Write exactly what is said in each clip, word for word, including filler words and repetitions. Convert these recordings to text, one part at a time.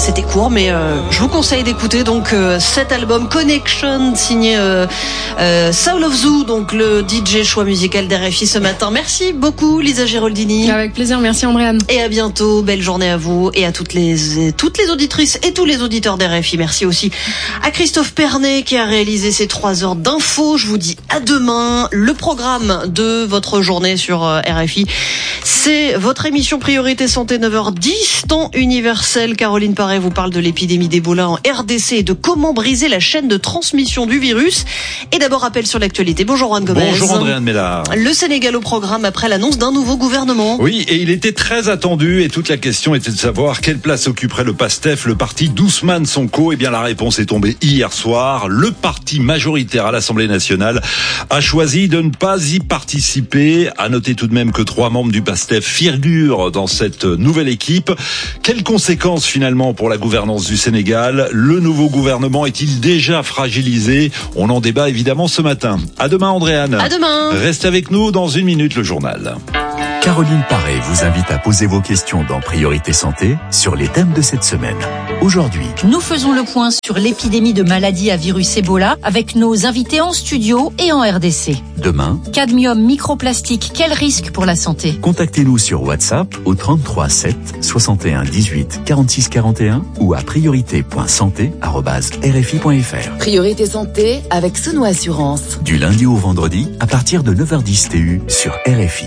c'était court, mais euh, je vous conseille d'écouter donc euh, cet album Connection signé euh, euh, Soul of Zoo, donc le D J choix musical d'R F I ce matin. Merci beaucoup Lisa Giraldini. Avec plaisir, merci Andréane. Et à bientôt, belle journée à vous et à toutes les toutes les auditrices et tous les auditeurs d'R F I. Merci aussi à Christophe Pernet qui a réalisé ces trois heures d'infos. Je vous dis à demain. Le programme de votre journée sur R F I, c'est votre émission Priorité Santé neuf heures dix, temps universel. Caroline Paré vous parle de l'épidémie d'Ebola en R D C et de comment briser la chaîne de transmission du virus. Et d'abord, rappel sur l'actualité. Bonjour Juan Gomez. Bonjour Andréane Mélard. Le Sénégal au programme après l'annonce d'un nouveau gouvernement. Oui, et il était très attendu et toute la question était de savoir quelle place occuperait le PASTEF, le parti d'Ousmane Sonko. Eh bien, la réponse est tombée hier soir. Le parti majoritaire à l'Assemblée nationale a choisi de ne pas y participer. À noter tout de même que trois membres du PASTEF figurent dans cette nouvelle équipe. Quelles conséquences finalement pour la gouvernance du Sénégal? Le nouveau gouvernement est-il déjà fragilisé? On en débat évidemment ce matin. À demain Andréane. À demain. Reste avec nous dans une minute le journal. Caroline Paré vous invite à poser vos questions dans Priorité Santé sur les thèmes de cette semaine. Aujourd'hui, nous faisons le point sur l'épidémie de maladies à virus Ebola avec nos invités en studio et en R D C. Demain, cadmium, microplastique, quel risque pour la santé? Contactez-nous sur WhatsApp au trente-trois sept soixante et un dix-huit quarante-six quarante et un ou à priorité point santé arobase r f i point f r. Priorité Santé avec Sono Assurance. Du lundi au vendredi à partir de neuf heures dix T U sur R F I.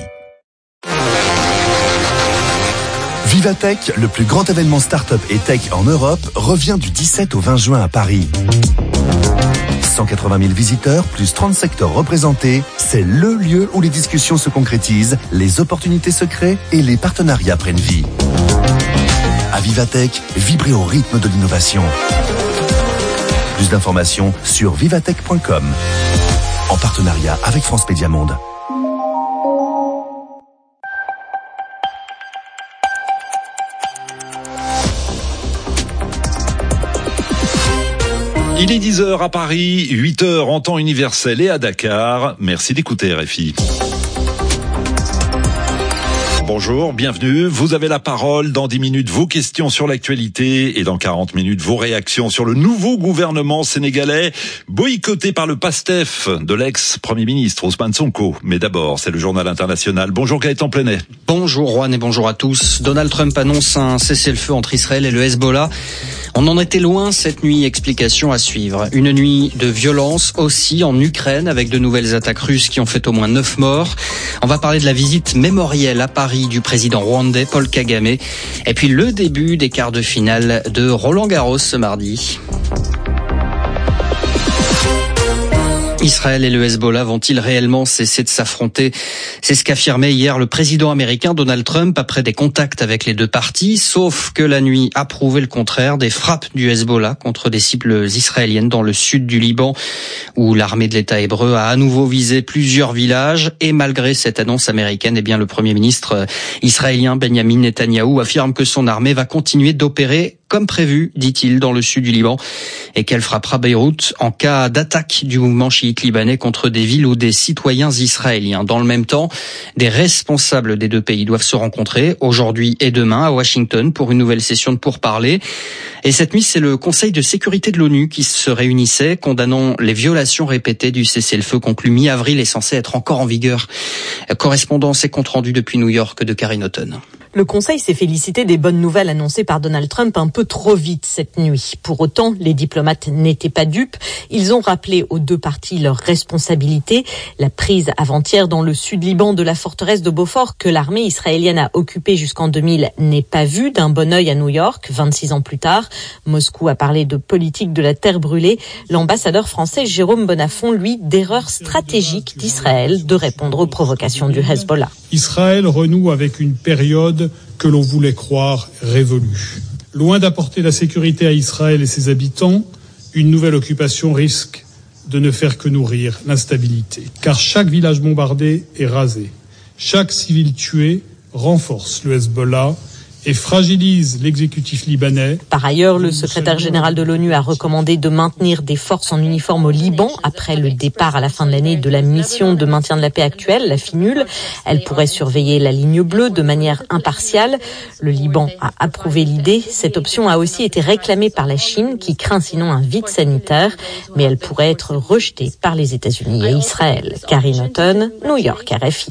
Vivatech, le plus grand événement start-up et tech en Europe, revient du dix-sept au vingt juin à Paris. cent quatre-vingt mille visiteurs, plus trente secteurs représentés, c'est le lieu où les discussions se concrétisent, les opportunités se créent et les partenariats prennent vie. À Vivatech, vibrez au rythme de l'innovation. Plus d'informations sur vivatech point com, en partenariat avec France Média Monde. Il est dix heures à Paris, huit heures en temps universel et à Dakar. Merci d'écouter R F I. Bonjour, bienvenue. Vous avez la parole. Dans dix minutes, vos questions sur l'actualité et dans quarante minutes, vos réactions sur le nouveau gouvernement sénégalais boycotté par le PASTEF de l'ex-premier ministre Ousmane Sonko. Mais d'abord, c'est le journal international. Bonjour Gaëtan Plenet. Bonjour Juan et bonjour à tous. Donald Trump annonce un cessez-le-feu entre Israël et le Hezbollah. On en était loin cette nuit, explication à suivre. Une nuit de violence aussi en Ukraine avec de nouvelles attaques russes qui ont fait au moins neuf morts. On va parler de la visite mémorielle à Paris du président rwandais Paul Kagame. Et puis le début des quarts de finale de Roland Garros ce mardi. Israël et le Hezbollah vont-ils réellement cesser de s'affronter? C'est ce qu'affirmait hier le président américain Donald Trump après des contacts avec les deux parties, sauf que la nuit a prouvé le contraire, des frappes du Hezbollah contre des cibles israéliennes dans le sud du Liban, où l'armée de l'État hébreu a à nouveau visé plusieurs villages. Et malgré cette annonce américaine, eh bien le premier ministre israélien Benjamin Netanyahou affirme que son armée va continuer d'opérer comme prévu, dit-il, dans le sud du Liban, et qu'elle frappera Beyrouth en cas d'attaque du mouvement chiite libanais contre des villes ou des citoyens israéliens. Dans le même temps, des responsables des deux pays doivent se rencontrer aujourd'hui et demain à Washington pour une nouvelle session de pourparlers. Et cette nuit, c'est le Conseil de sécurité de l'ONU qui se réunissait, condamnant les violations répétées du cessez-le-feu conclu mi-avril et censé être encore en vigueur. Correspondance et compte rendu depuis New York de Karine Houghton. Le Conseil s'est félicité des bonnes nouvelles annoncées par Donald Trump un peu trop vite cette nuit. Pour autant, les diplomates n'étaient pas dupes. Ils ont rappelé aux deux parties leurs responsabilités. La prise avant-hier dans le sud Liban de la forteresse de Beaufort que l'armée israélienne a occupée jusqu'en deux mille n'est pas vue d'un bon œil à New York, vingt-six ans plus tard. Moscou a parlé de politique de la terre brûlée. L'ambassadeur français Jérôme Bonnafont, lui, d'erreur stratégique d'Israël de répondre aux provocations du Hezbollah. Israël renoue avec une période que l'on voulait croire révolue. Loin d'apporter la sécurité à Israël et ses habitants, une nouvelle occupation risque de ne faire que nourrir l'instabilité. Car chaque village bombardé est rasé. Chaque civil tué renforce le Hezbollah et fragilise l'exécutif libanais. Par ailleurs, le secrétaire général de l'ONU a recommandé de maintenir des forces en uniforme au Liban après le départ à la fin de l'année de la mission de maintien de la paix actuelle, la FINUL. Elle pourrait surveiller la ligne bleue de manière impartiale. Le Liban a approuvé l'idée. Cette option a aussi été réclamée par la Chine, qui craint sinon un vide sanitaire, mais elle pourrait être rejetée par les États-Unis et Israël. Karine Houghton, New York, R F I.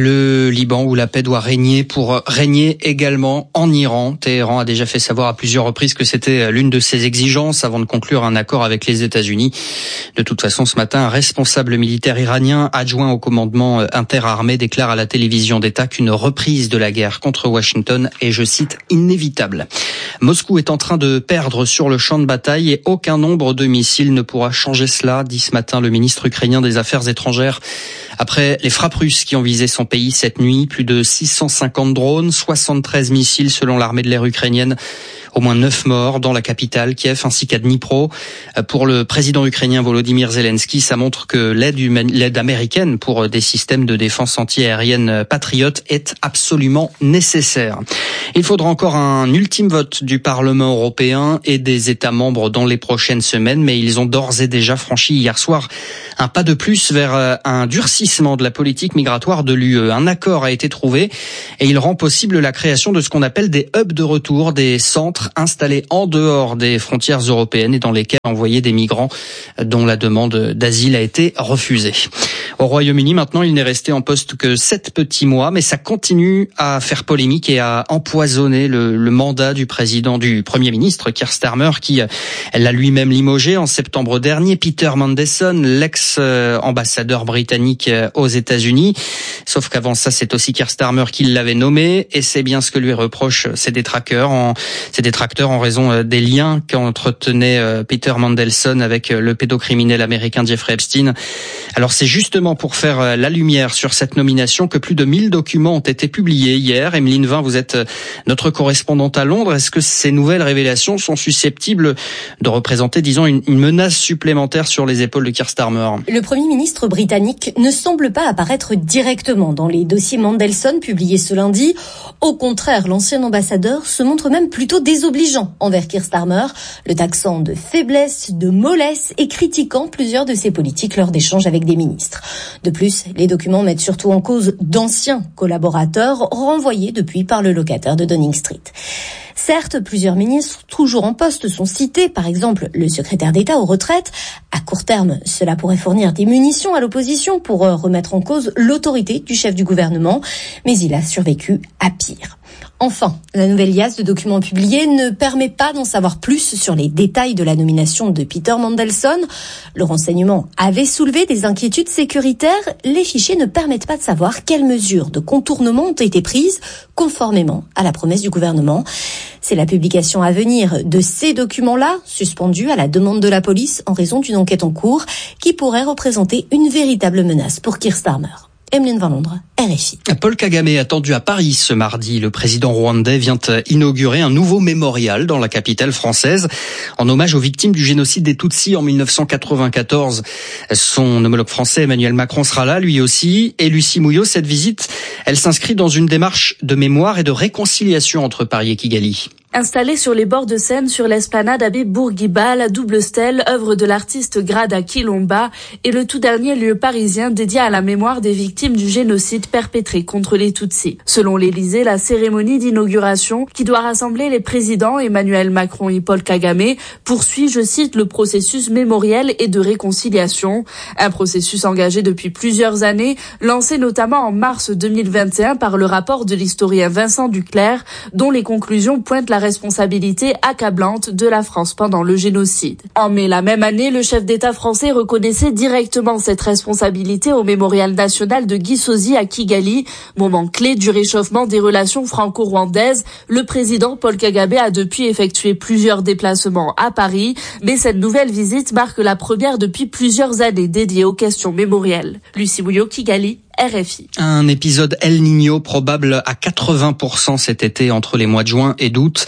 Le Liban où la paix doit régner pour régner également en Iran. Téhéran a déjà fait savoir à plusieurs reprises que c'était l'une de ses exigences avant de conclure un accord avec les États-Unis. De toute façon, ce matin, un responsable militaire iranien adjoint au commandement interarmé déclare à la télévision d'État qu'une reprise de la guerre contre Washington est, je cite, inévitable. Moscou est en train de perdre sur le champ de bataille et aucun nombre de missiles ne pourra changer cela, dit ce matin le ministre ukrainien des Affaires étrangères. Après les frappes russes qui ont visé son pays cette nuit, plus de six cent cinquante drones, soixante-treize missiles selon l'armée de l'air ukrainienne. Au moins neuf morts dans la capitale, Kiev, ainsi qu'à Dnipro. Pour le président ukrainien Volodymyr Zelensky, ça montre que l'aide, humaine, l'aide américaine pour des systèmes de défense anti-aérienne patriotes est absolument nécessaire. Il faudra encore un ultime vote du Parlement européen et des États membres dans les prochaines semaines, mais ils ont d'ores et déjà franchi hier soir un pas de plus vers un durcissement de la politique migratoire de l'U E. Un accord a été trouvé et il rend possible la création de ce qu'on appelle des hubs de retour, des centres installés en dehors des frontières européennes et dans lesquels envoyer des migrants dont la demande d'asile a été refusée. Au Royaume-Uni, maintenant, il n'est resté en poste que sept petits mois, mais ça continue à faire polémique et à empoisonner le, le mandat du président, du Premier ministre Keir Starmer, qui l'a lui-même limogé en septembre dernier. Peter Mandelson, l'ex-ambassadeur britannique aux États-Unis. Sauf qu'avant ça, c'est aussi Keir Starmer qui l'avait nommé, et c'est bien ce que lui reprochent ses détracteurs en, ses détracteurs en raison des liens qu'entretenait Peter Mandelson avec le pédocriminel américain Jeffrey Epstein. Alors c'est justement pour faire la lumière sur cette nomination que plus de mille documents ont été publiés hier. Emeline Vin, vous êtes notre correspondante à Londres. Est-ce que ces nouvelles révélations sont susceptibles de représenter, disons, une, une menace supplémentaire sur les épaules de Keir Starmer? Le Premier ministre britannique ne semble pas apparaître directement dans les dossiers Mandelson publiés ce lundi. Au contraire, l'ancien ambassadeur se montre même plutôt désobligeant envers Keir Starmer, le taxant de faiblesse, de mollesse et critiquant plusieurs de ses politiques lors d'échanges avec des ministres. De plus, les documents mettent surtout en cause d'anciens collaborateurs renvoyés depuis par le locataire de Downing Street. Certes, plusieurs ministres toujours en poste sont cités, par exemple le secrétaire d'État aux retraites. À court terme, cela pourrait fournir des munitions à l'opposition pour remettre en cause l'autorité du chef du gouvernement, mais il a survécu à pire. Enfin, la nouvelle liasse de documents publiés ne permet pas d'en savoir plus sur les détails de la nomination de Peter Mandelson. Le renseignement avait soulevé des inquiétudes sécuritaires. Les fichiers ne permettent pas de savoir quelles mesures de contournement ont été prises conformément à la promesse du gouvernement. C'est la publication à venir de ces documents-là, suspendus à la demande de la police en raison d'une enquête en cours, qui pourrait représenter une véritable menace pour Keir Starmer. Emeline Van Londres, R F I. Paul Kagame attendu à Paris ce mardi. Le président rwandais vient inaugurer un nouveau mémorial dans la capitale française en hommage aux victimes du génocide des Tutsis en mille neuf cent quatre-vingt-quatorze. Son homologue français Emmanuel Macron sera là, lui aussi. Et Lucie Mouillot, cette visite, elle s'inscrit dans une démarche de mémoire et de réconciliation entre Paris et Kigali. Installée sur les bords de Seine, sur l'esplanade Abbé Bourguiba, la double stèle, œuvre de l'artiste Grada Kilomba, est le tout dernier lieu parisien dédié à la mémoire des victimes du génocide perpétré contre les Tutsis. Selon l'Élysée, la cérémonie d'inauguration, qui doit rassembler les présidents Emmanuel Macron et Paul Kagame, poursuit, je cite, le processus mémoriel et de réconciliation. Un processus engagé depuis plusieurs années, lancé notamment en mars deux mille vingt et un par le rapport de l'historien Vincent Duclerc, dont les conclusions pointent la responsabilité accablante de la France pendant le génocide. En mai la même année, le chef d'État français reconnaissait directement cette responsabilité au Mémorial national de Gisozi à Kigali, moment clé du réchauffement des relations franco-rwandaises. Le président Paul Kagame a depuis effectué plusieurs déplacements à Paris, mais cette nouvelle visite marque la première depuis plusieurs années dédiée aux questions mémorielles. Lucie Mouillot, Kigali, R F I. Un épisode El Niño probable à quatre-vingts pour cent cet été entre les mois de juin et d'août.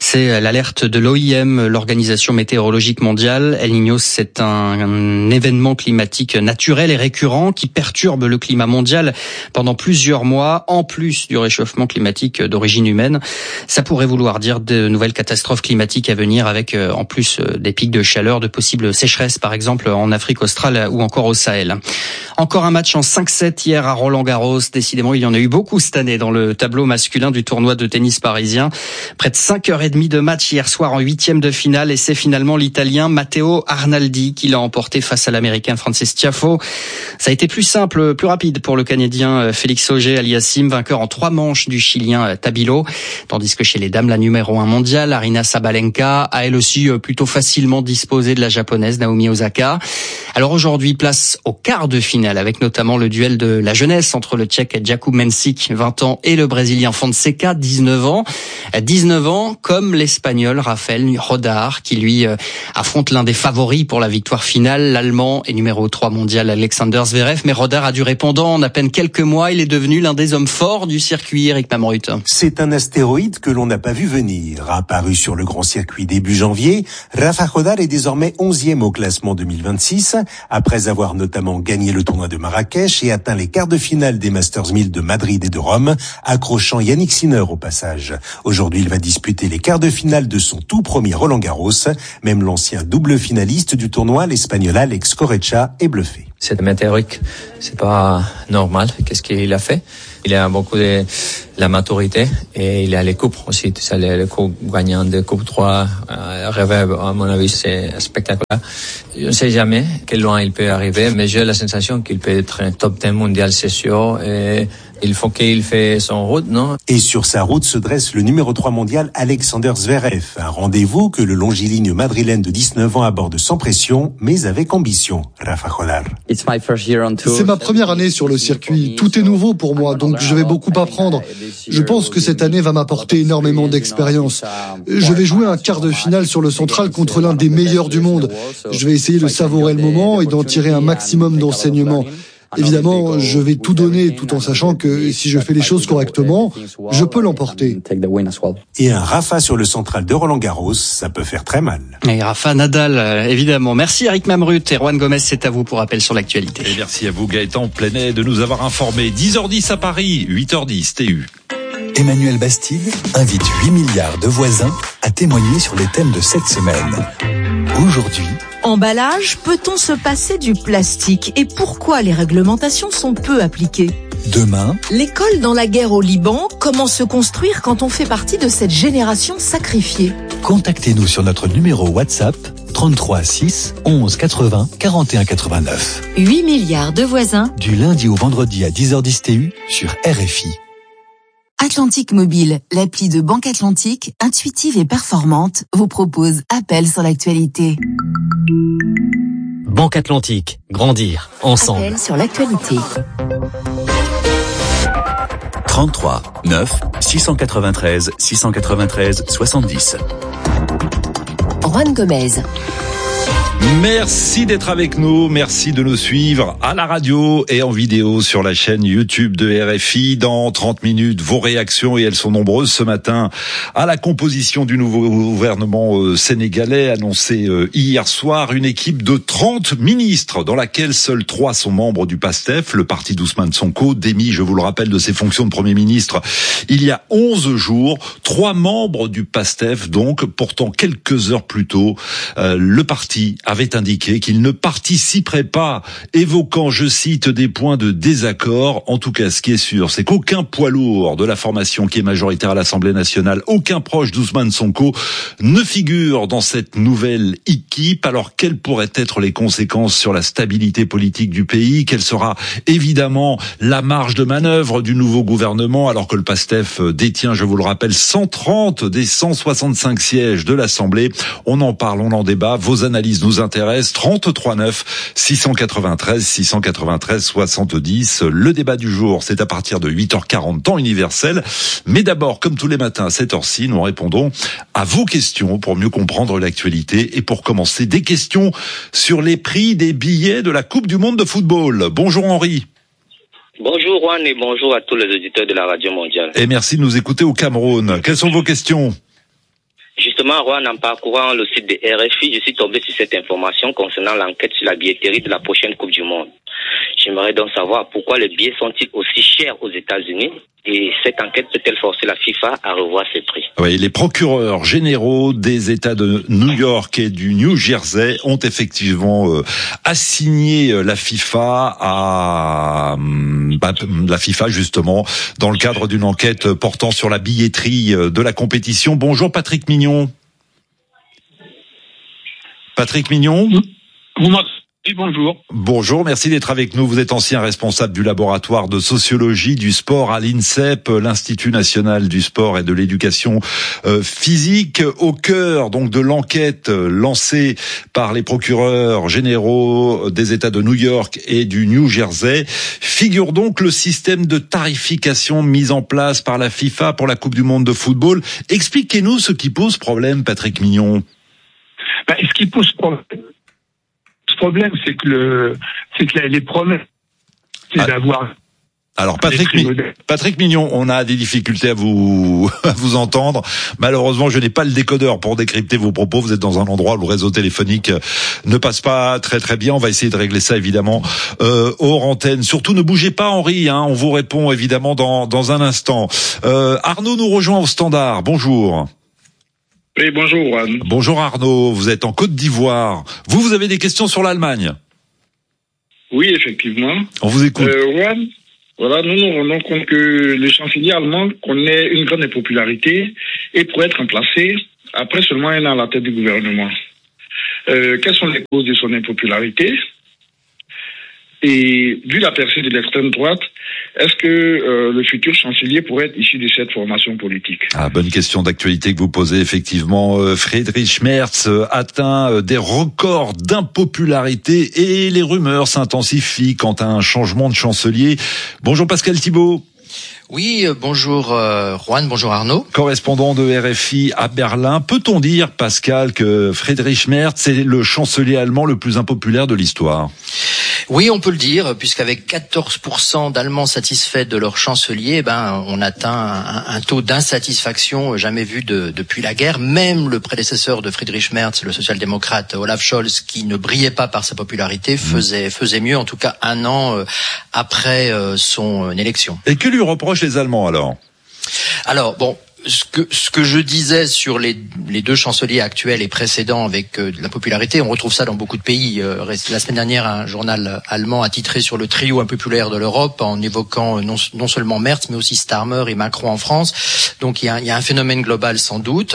C'est l'alerte de l'O I M, l'Organisation météorologique mondiale. El Niño, c'est un, un événement climatique naturel et récurrent qui perturbe le climat mondial pendant plusieurs mois, en plus du réchauffement climatique d'origine humaine. Ça pourrait vouloir dire de nouvelles catastrophes climatiques à venir avec, en plus, des pics de chaleur, de possibles sécheresses, par exemple, en Afrique australe ou encore au Sahel. Encore un match en cinq sept hier à Roland-Garros. Décidément, il y en a eu beaucoup cette année dans le tableau masculin du tournoi de tennis parisien. Près de cinq heures trente de match hier soir en huitième de finale et c'est finalement l'Italien Matteo Arnaldi qui l'a emporté face à l'Américain Frances Tiafoe. Ça a été plus simple, plus rapide pour le Canadien Félix Auger-Aliassime, vainqueur en trois manches du Chilien Tabilo. Tandis que chez les dames, la numéro un mondiale, Aryna Sabalenka, a elle aussi plutôt facilement disposé de la Japonaise Naomi Osaka. Alors aujourd'hui, place au quart de finale avec notamment le duel de la jeunesse entre le Tchèque Jakub Mensik, vingt ans, et le Brésilien Fonseca, dix-neuf ans. dix-neuf ans, comme l'Espagnol Rafael Rodar, qui lui affronte l'un des favoris pour la victoire finale, l'Allemand et numéro trois mondial Alexander Zverev. Mais Rodar a du répondant. En à peine quelques mois, il est devenu l'un des hommes forts du circuit. Eric Mamrut. C'est un astéroïde que l'on n'a pas vu venir. Apparu sur le grand circuit début janvier, Rafa Rodar est désormais onzième au classement deux mille vingt-six, après avoir notamment gagné le tournoi de Marrakech et atteint les quarts de finale des Masters mille de Madrid et de Rome, accrochant Yannick Sinner au passage. Aujourd'hui, il va disputer les quarts de finale de son tout premier Roland-Garros. Même l'ancien double finaliste du tournoi, l'Espagnol Alex Corretja, est bluffé. C'est météorique, c'est pas normal. Qu'est-ce qu'il a fait? Il a beaucoup de la maturité et il a les coupes aussi. Tu sais, les, les coupes gagnants de Coupe trois, euh, Reverb, à mon avis, c'est spectaculaire. Je ne sais jamais quel loin il peut arriver, mais j'ai la sensation qu'il peut être un top dix mondial, c'est sûr. Et il faut qu'il fait son route, non? Et sur sa route se dresse le numéro trois mondial Alexander Zverev. Un rendez-vous que le longiligne madrilène de dix-neuf ans aborde sans pression, mais avec ambition. Rafa Rodar. C'est ma première année sur le circuit. Tout est nouveau pour moi, donc je vais beaucoup apprendre. Je pense que cette année va m'apporter énormément d'expérience. Je vais jouer un quart de finale sur le central contre l'un des meilleurs du monde. Je vais essayer de savourer le moment et d'en tirer un maximum d'enseignements. Évidemment, je vais tout donner tout en sachant que si je fais les choses correctement, je peux l'emporter. Et un Rafa sur le central de Roland-Garros, ça peut faire très mal. Et Rafa Nadal, évidemment. Merci Eric Mamrut et Juan Gomez, c'est à vous pour Appel sur l'actualité. Et merci à vous Gaëtan Plenet de nous avoir informés. dix heures dix à Paris, huit heures dix T U. Emmanuel Bastide invite huit milliards de voisins à témoigner sur les thèmes de cette semaine. Aujourd'hui, emballage, peut-on se passer du plastique et pourquoi les réglementations sont peu appliquées? demain, l'école dans la guerre au Liban, comment se construire quand on fait partie de cette génération sacrifiée? Contactez-nous sur notre numéro WhatsApp trente-trois six onze quatre-vingts quarante et un quatre-vingt-neuf. huit milliards de voisins. Du lundi au vendredi à dix heures dix T U sur R F I. Atlantique Mobile, l'appli de Banque Atlantique, intuitive et performante, vous propose Appel sur l'actualité. Banque Atlantique, grandir ensemble. Appel sur l'actualité. trente-trois neuf six cent quatre-vingt-treize six cent quatre-vingt-treize soixante-dix. Juan Gomez. Merci d'être avec nous, merci de nous suivre à la radio et en vidéo sur la chaîne YouTube de R F I. Dans trente minutes, vos réactions, et elles sont nombreuses ce matin, à la composition du nouveau gouvernement sénégalais annoncé hier soir. Une équipe de trente ministres dans laquelle seuls trois sont membres du PASTEF, le parti d'Ousmane Sonko, démis, je vous le rappelle, de ses fonctions de Premier ministre il y a onze jours. Trois membres du PASTEF donc. Pourtant, quelques heures plus tôt, euh, le parti avait indiqué qu'il ne participerait pas, évoquant, je cite, des points de désaccord. En tout cas, ce qui est sûr, c'est qu'aucun poids lourd de la formation qui est majoritaire à l'Assemblée nationale, aucun proche d'Ousmane Sonko ne figure dans cette nouvelle équipe. Alors, quelles pourraient être les conséquences sur la stabilité politique du pays? Quelle sera évidemment la marge de manœuvre du nouveau gouvernement, alors que le PASTEF détient, je vous le rappelle, cent trente des cent soixante-cinq sièges de l'Assemblée? On en parle, on en débat. Vos analyses nous intéresse. Trente-trois neuf six cent quatre-vingt-treize six cent quatre-vingt-treize soixante-dix. Le débat du jour, c'est à partir de huit heures quarante, temps universel. Mais d'abord, comme tous les matins à cette heure-ci, nous répondons à vos questions pour mieux comprendre l'actualité. Et pour commencer, des questions sur les prix des billets de la Coupe du Monde de football. Bonjour Henri. Bonjour Juan et bonjour à tous les auditeurs de la Radio Mondiale. Et merci de nous écouter au Cameroun. Quelles sont vos questions? justement, Juan, en parcourant le site de R F I, je suis tombé sur cette information concernant l'enquête sur la billetterie de la prochaine Coupe du Monde. J'aimerais donc savoir pourquoi les billets sont-ils aussi chers aux États-Unis et cette enquête peut-elle forcer la FIFA à revoir ses prix? Oui, les procureurs généraux des États de New York et du New Jersey ont effectivement euh, assigné la FIFA à bah, la FIFA justement dans le cadre d'une enquête portant sur la billetterie de la compétition. Bonjour Patrick Mignon. Patrick Mignon. Vous m'entendez? Oui, bonjour. Bonjour, merci d'être avec nous. Vous êtes ancien responsable du laboratoire de sociologie du sport à l'INSEP, l'Institut national du sport et de l'éducation euh, physique, au cœur donc de l'enquête lancée par les procureurs généraux des États de New York et du New Jersey. Figure donc le système de tarification mis en place par la FIFA pour la Coupe du monde de football. Expliquez-nous ce qui pose problème, Patrick Mignon. Ben, ce qui pose problème, Le problème, c'est que le, c'est que les promesses, c'est ah. d'avoir. Alors Patrick, Mi- Patrick Mignon, on a des difficultés à vous à vous entendre. Malheureusement, je n'ai pas le décodeur pour décrypter vos propos. Vous êtes dans un endroit où le réseau téléphonique ne passe pas très très bien. On va essayer de régler ça évidemment euh, hors antenne. Surtout, ne bougez pas, Henri. Hein, on vous répond évidemment dans dans un instant. Euh, Arnaud nous rejoint au standard. Bonjour. Oui, bonjour, Juan. Bonjour Arnaud, vous êtes en Côte d'Ivoire. Vous, vous avez des questions sur l'Allemagne? Oui, effectivement. On vous écoute. Euh, Juan, voilà, nous nous rendons compte que le chancelier allemand connaît une grande popularité et pourrait être remplacé après seulement un an à la tête du gouvernement. Euh, quelles sont les causes de son impopularité? Et vu la percée de l'extrême droite, est-ce que euh, le futur chancelier pourrait être issu de cette formation politique? Ah, bonne question d'actualité que vous posez effectivement. Euh, Friedrich Merz euh, atteint euh, des records d'impopularité et les rumeurs s'intensifient quant à un changement de chancelier. Bonjour Pascal Thibault. Oui, bonjour euh, Juan, bonjour Arnaud. Correspondant de R F I à Berlin. Peut-on dire, Pascal, que Friedrich Merz est le chancelier allemand le plus impopulaire de l'histoire? Oui, on peut le dire, puisqu'avec quatorze pour cent d'Allemands satisfaits de leur chancelier, ben, on atteint un, un taux d'insatisfaction jamais vu de, depuis la guerre. Même le prédécesseur de Friedrich Merz, le social-démocrate Olaf Scholz, qui ne brillait pas par sa popularité, faisait, faisait mieux, en tout cas un an après son élection. Et que lui reprochent les Allemands alors? Alors, bon... Ce que, ce que je disais sur les, les deux chanceliers actuels et précédents avec euh, la popularité, on retrouve ça dans beaucoup de pays. Euh, la semaine dernière, un journal allemand a titré sur le trio impopulaire de l'Europe en évoquant non, non seulement Merz, mais aussi Starmer et Macron en France. Donc il y a, il y a un phénomène global sans doute,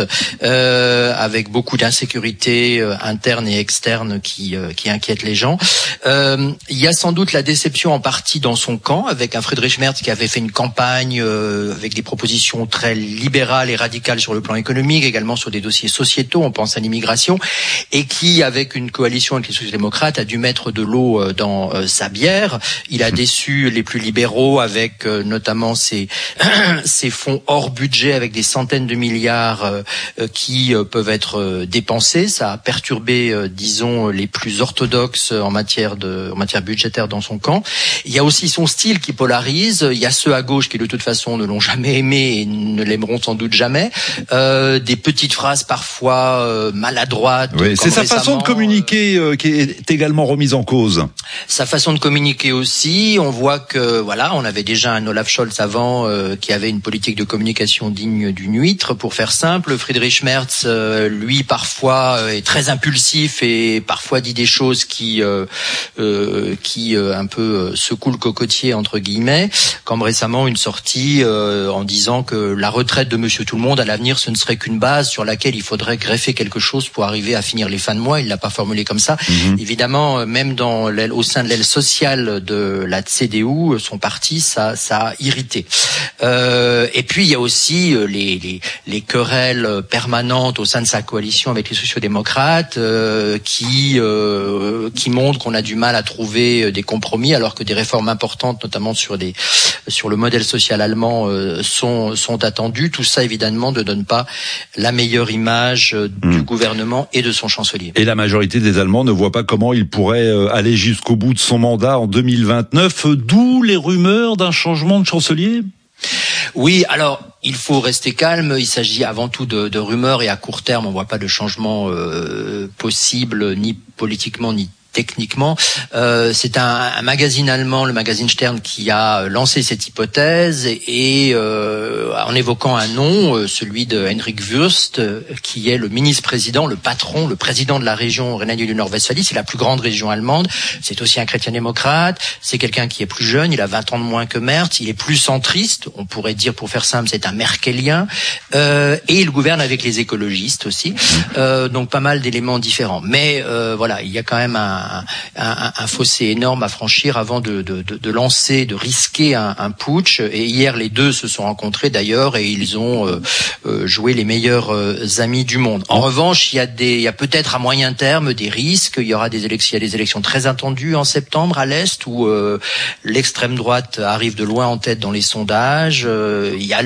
euh, avec beaucoup d'insécurité euh, interne et externe qui, euh, qui inquiète les gens. Euh, il y a sans doute la déception en partie dans son camp, avec un Friedrich Merz qui avait fait une campagne euh, avec des propositions très libérales et radical sur le plan économique, également sur des dossiers sociétaux, on pense à l'immigration, et qui, avec une coalition avec les sociaux-démocrates, a dû mettre de l'eau dans euh, sa bière. Il a déçu les plus libéraux avec euh, notamment ces, ces fonds hors budget avec des centaines de milliards euh, qui euh, peuvent être euh, dépensés. Ça a perturbé, euh, disons, les plus orthodoxes en matière de, en matière budgétaire dans son camp. Il y a aussi son style qui polarise. Il y a ceux à gauche qui, de toute façon, ne l'ont jamais aimé et ne l'aimeront sans doute jamais. Euh, des petites phrases parfois euh, maladroites. Oui, c'est sa façon de communiquer euh, qui est également remise en cause. Sa façon de communiquer aussi. On voit que voilà, on avait déjà un Olaf Scholz avant euh, qui avait une politique de communication digne d'une huître, pour faire simple. Friedrich Merz, euh, lui, parfois euh, est très impulsif et parfois dit des choses qui euh, euh, qui euh, un peu euh, secouent le cocotier entre guillemets. Comme récemment une sortie euh, en disant que la retraite de Monsieur Tout-le-Monde à l'avenir, ce ne serait qu'une base sur laquelle il faudrait greffer quelque chose pour arriver à finir les fins de mois. Il l'a pas formulé comme ça. Mmh. Évidemment, même dans l'aile, au sein de l'aile sociale de la C D U, son parti, ça, ça a irrité. Euh, et puis il y a aussi les, les, les querelles permanentes au sein de sa coalition avec les sociaux-démocrates, euh, qui, euh, qui montrent qu'on a du mal à trouver des compromis, alors que des réformes importantes, notamment sur des, sur le modèle social allemand, euh, sont, sont attendues. Tout ça, évidemment, ne donne pas la meilleure image du mmh. gouvernement et de son chancelier. Et la majorité des Allemands ne voit pas comment il pourrait aller jusqu'au bout de son mandat en deux mille vingt-neuf, d'où les rumeurs d'un changement de chancelier. Oui, alors il faut rester calme. Il s'agit avant tout de, de rumeurs et à court terme, on voit pas de changement euh, possible, ni politiquement ni techniquement. Euh, c'est un, un magazine allemand, le magazine Stern, qui a lancé cette hypothèse et, et euh, en évoquant un nom, euh, celui de Henrik Wüst, euh, qui est le ministre-président, le patron, le président de la région Rhénanie du Nord-Westphalie. C'est la plus grande région allemande. C'est aussi un chrétien-démocrate. C'est quelqu'un qui est plus jeune. Il a vingt ans de moins que Merz. Il est plus centriste. On pourrait dire, pour faire simple, c'est un merkelien. Euh, et il gouverne avec les écologistes aussi. Euh, donc pas mal d'éléments différents. Mais euh, voilà, il y a quand même un Un, un, un fossé énorme à franchir avant de, de, de, de lancer, de risquer un, un putsch. Et hier, les deux se sont rencontrés d'ailleurs et ils ont euh, euh, joué les meilleurs euh, amis du monde. En revanche, il y a des, il y a peut-être à moyen terme des risques. Il y aura des élections, il y a des élections très attendues en septembre à l'est où euh, l'extrême droite arrive de loin en tête dans les sondages. Euh, il y a